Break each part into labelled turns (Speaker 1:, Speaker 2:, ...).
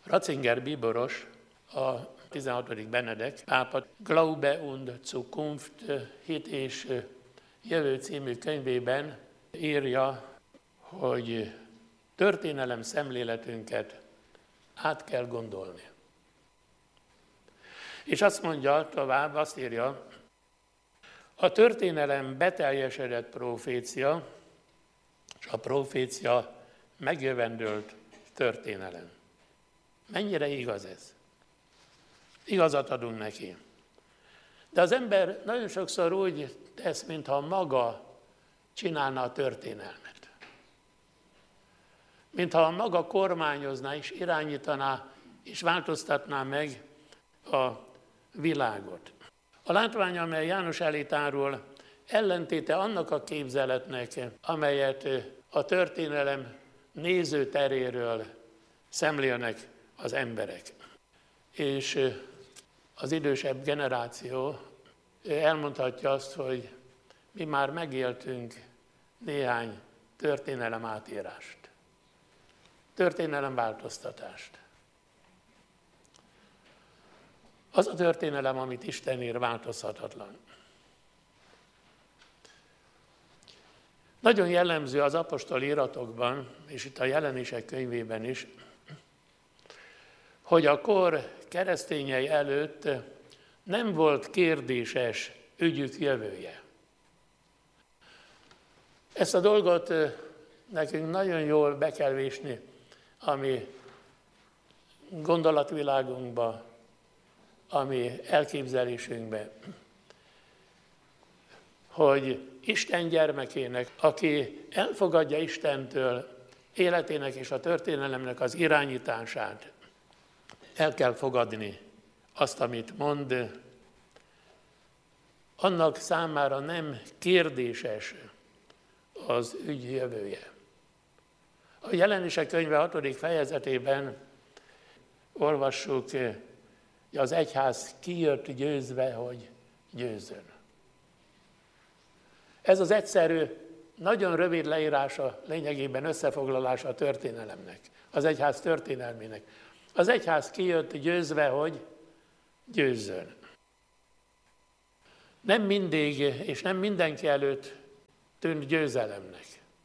Speaker 1: Ratzinger bíboros, a 16. Benedek pápa Glaube und Zukunft, Hit és Jövő című könyvében írja, hogy történelem szemléletünket át kell gondolni. És azt mondja tovább, azt írja, a történelem beteljesedett profécia, és a profécia megjövendőlt történelem. Mennyire igaz ez? Igazat adunk neki. De az ember nagyon sokszor úgy tesz, mintha maga csinálna a történelmet. Mintha maga kormányozná és irányítaná és változtatná meg a világot. A látvány, amely János elé tárul, ellentéte annak a képzeletnek, amelyet a történelem nézőteréről szemlélnek az emberek. És az idősebb generáció elmondhatja azt, hogy mi már megéltünk néhány történelem átírást, történelem változtatást. Az a történelem, amit Isten ír, változhatatlan. Nagyon jellemző az apostoli iratokban, és itt a Jelenések könyvében is, hogy a kor keresztényei előtt nem volt kérdéses ügyük jövője. Ezt a dolgot nekünk nagyon jól be kell vésni a mi gondolatvilágunkba, a mi elképzelésünkbe, hogy Isten gyermekének, aki elfogadja Istentől életének és a történelemnek az irányítását, el kell fogadni azt, amit mond, annak számára nem kérdéses az ügy jövője. A Jelenések könyve 6. fejezetében olvassuk, hogy az egyház kijött győzve, hogy győzön. Ez az egyszerű, nagyon rövid leírása, lényegében összefoglalása a történelemnek, az egyház történelmének. Az egyház kijött győzve, hogy győzzön. Nem mindig és nem mindenki előtt tűnt győzelemnek.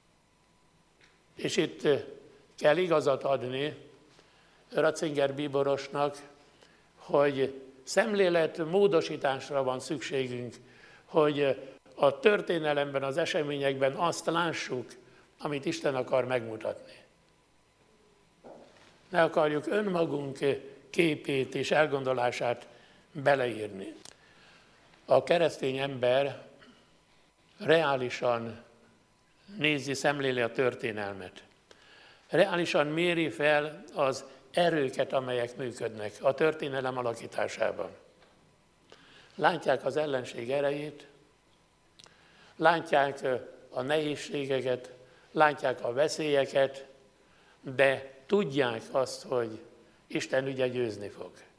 Speaker 1: És itt kell igazat adni Ratzinger bíborosnak, hogy szemlélet módosításra van szükségünk, hogy a történelemben, az eseményekben azt lássuk, amit Isten akar megmutatni. Ne akarjuk önmagunk képét és elgondolását beleírni. A keresztény ember reálisan nézi, szemléli a történelmet. Reálisan méri fel az erőket, amelyek működnek a történelem alakításában. Látják az ellenség erejét, látják a nehézségeket, látják a veszélyeket, de tudják azt, hogy Isten ügye győzni fog.